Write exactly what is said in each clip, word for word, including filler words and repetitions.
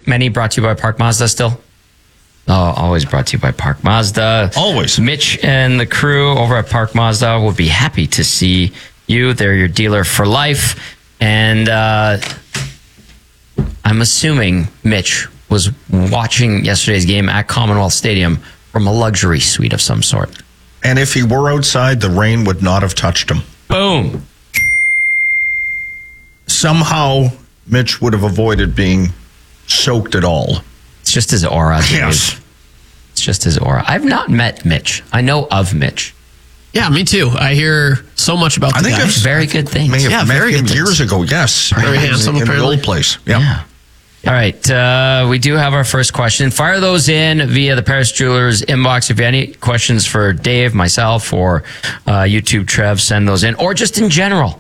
Many brought to you by Park Mazda still? Oh, always brought to you by Park Mazda. Always. Mitch and the crew over at Park Mazda will be happy to see you. They're your dealer for life. And uh, I'm assuming Mitch was watching yesterday's game at Commonwealth Stadium from a luxury suite of some sort. And if he were outside, the rain would not have touched him. Boom. Somehow, Mitch would have avoided being soaked at all. It's just his aura. Dude. Yes. It's just his aura. I've not met Mitch. I know of Mitch. Yeah, me too. I hear so much about the I think guy. I've Very good things. May have Yeah, met very him good years things. ago, yes. Very handsome, in the apparently. old place. Yeah. Yeah. All right. Uh, we do have our first question. Fire those in via the Paris Jewelers inbox. If you have any questions for Dave, myself, or uh, YouTube Trev, send those in. Or just in general.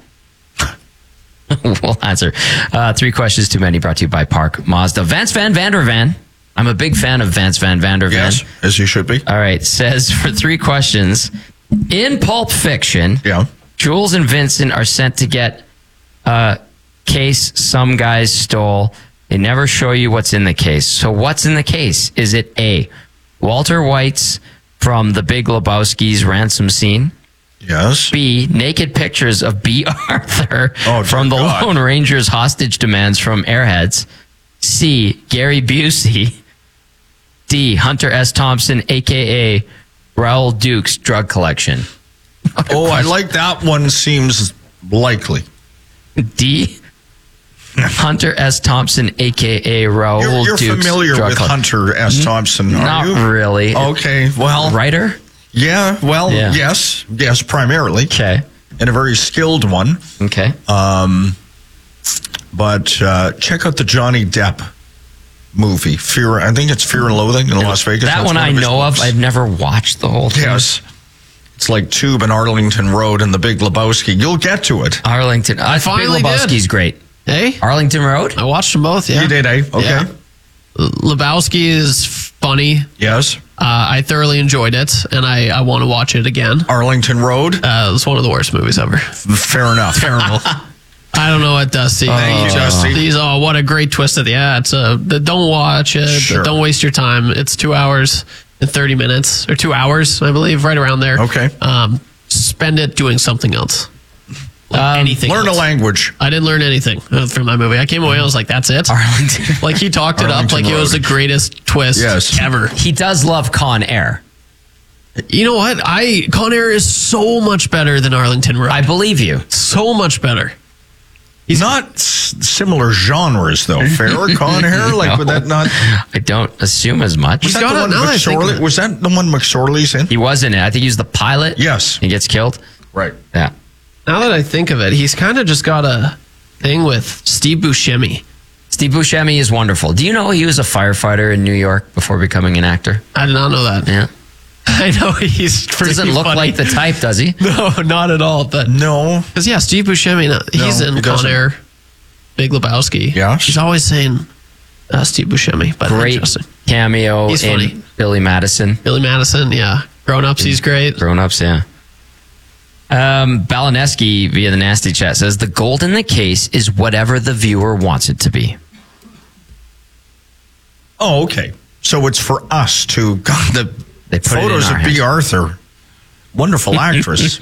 We'll answer. Uh, three questions too many, brought to you by Park Mazda. Vance Van Vandervan. I'm a big fan of Vance Van Vandervan. Yes, as you should be. All right. Says for three questions. In Pulp Fiction, Yeah. Jules and Vincent are sent to get a case some guys stole. They never show you what's in the case. So what's in the case? Is it A, Walter White's from The Big Lebowski's ransom scene? Yes. B, naked pictures of B. Arthur Oh, from the dear God. Lone Ranger's hostage demands from Airheads? C, Gary Busey? D, Hunter S. Thompson, a k a. Raoul Duke's drug collection? Oh, I like that one. Seems likely. D, Hunter S. Thompson, a k a. Raoul You're, you're Duke's familiar drug with collection. Hunter S. Thompson, are Not you? really. Okay, well, Writer? yeah, well, Yeah. yes, yes, primarily, Okay. and a very skilled one. Okay. Um, but uh, check out the Johnny Depp movie, Fear. I think it's Fear and Loathing in Las Vegas. that That's one I of his know of. movies. I've never watched the whole thing. Yes, it's like Tube and Arlington Road and The Big Lebowski. You'll get to it. Arlington. I finally Big Lebowski's did. great. Hey, Arlington Road? I watched them both. Yeah, You did, eh? Okay. Yeah. Lebowski is funny. Yes. Uh, I thoroughly enjoyed it, and I, I want to watch it again. Arlington Road. Uh, it's one of the worst movies ever. Fair enough. Terrible. I don't know what Dusty. Thank you, Dusty. These, oh, what a great twist at the end. It's, uh, the- don't watch it. Sure. Don't waste your time. It's two hours and thirty minutes, or two hours, I believe, right around there. Okay. Um, spend it doing something else. Like anything. Learn a else. language. I didn't learn anything uh, from that movie. I came away, I was like, that's it. Arlington. Like he talked it up Arlington like it was Road. the greatest twist Yes. ever. He does love Con Air. You know what? I Con Air is so much better than Arlington Road. I believe you. so much better. He's not s- similar genres though. Fair Con Air, like would No. that not? I don't assume as much. Was that got the it one now that I think of McSorley? it. Was that the one McSorley's in? He was in it. I think he was the pilot. Yes. He gets killed. Right. Yeah. Now that I think of it, he's kind of just got a thing with Steve Buscemi. Steve Buscemi is wonderful. Do you know he was a firefighter in New York before becoming an actor? I did not know that. Yeah. I know he's pretty Doesn't look funny. like the type, does he? No, not at all. But No. because yeah, Steve Buscemi, no, he's No, in he Con doesn't. Air, Big Lebowski. Yes. he's always saying uh, Steve Buscemi. But Great interesting. cameo He's in funny. Billy Madison. Billy Madison, yeah. Grown Ups, he's great. Grown Ups, yeah. Um, Balaneski via the Nasty Chat says the gold in the case is whatever the viewer wants it to be. Oh, okay. So it's for us to God, the They put it in photos our of B. hands. Arthur, wonderful actress.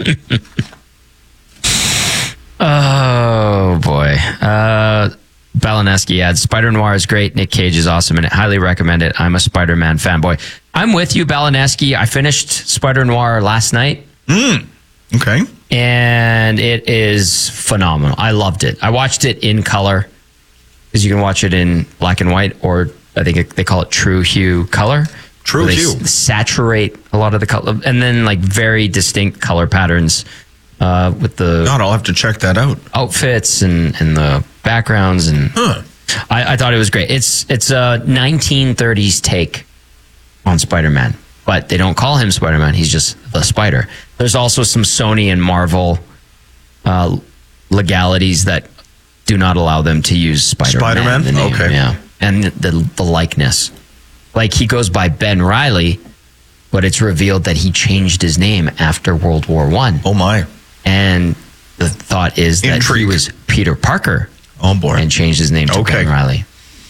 Oh boy. Uh, Balaneski adds Spider Noir is great. Nick Cage is awesome and highly recommend it. I'm a Spider-Man fanboy. I'm with you, Balaneski. I finished Spider Noir last night. Okay. And it is phenomenal. I loved it. I watched it in color because you can watch it in black and white, or I think it, they call it true hue color. True where they hue. s- saturate a lot of the color, and then like very distinct color patterns uh, with the God, I'll have to check that out. outfits and, and the backgrounds. And Huh. I, I thought it was great. It's it's a nineteen thirties take on Spider-Man, but they don't call him Spider-Man. He's just the Spider. There's also some Sony and Marvel uh, legalities that do not allow them to use Spider-Man. Spider-Man? the name, Okay. Yeah. And the, the likeness. Like he goes by Ben Riley, but it's revealed that he changed his name after World War One. Oh my. And the thought is that Intrigue. he was Peter Parker Oh boy. and changed his name to Okay. Ben Riley.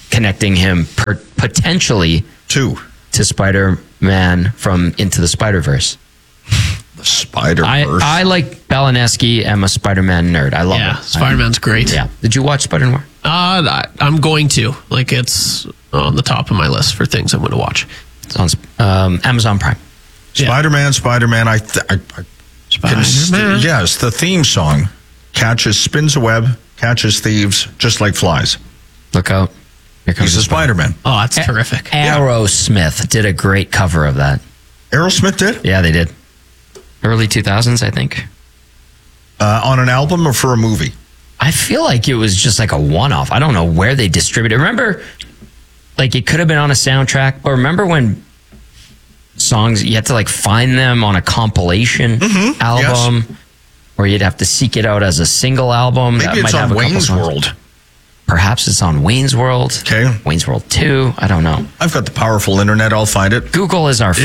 connecting him per- potentially Two. to Spider-Man from Into the Spider-Verse. The Spider I, Verse. I like Balaneski. I'm a Spider-Man nerd. I love Yeah, it. Spider-Man's great. Yeah. Did you watch Spider-Man? Uh, I, I'm going to. Like, it's on the top of my list for things I'm going to watch. It's on um, Amazon Prime. Yeah. Spider-Man, Spider-Man. I, th- I, I can st- Spider-Man. yes, the theme song catches, spins a web, catches thieves just like flies. Look out. Here comes He's a the Spider- Spider-Man. Oh, that's terrific. Aerosmith did a great cover of that. Aerosmith did Yeah, they did. Early two thousands, I think. uh, on an album or for a movie. I feel like it was just like a one-off. I don't know where they distributed. Remember, like it could have been on a soundtrack. Or remember when songs you had to like find them on a compilation Mm-hmm. album, or you'd have to seek it out as a single album. Maybe it's on a couple Wayne's songs. World. Perhaps it's on Wayne's World. Okay. Wayne's World two. I don't know. I've got the powerful internet. I'll find it. Google is our